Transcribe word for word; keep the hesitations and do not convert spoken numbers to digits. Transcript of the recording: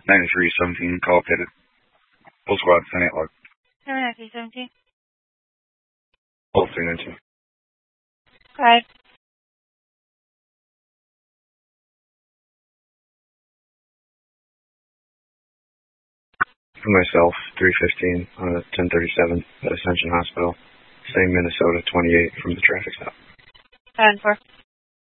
ninety-three seventeen, call pitted. Full squad, ten eight log. seven nine three seventeen. Full three nineteen. Go ahead. For myself, three fifteen on a ten thirty-seven at Ascension Hospital. Same Minnesota, twenty-eight from the traffic stop. ten four.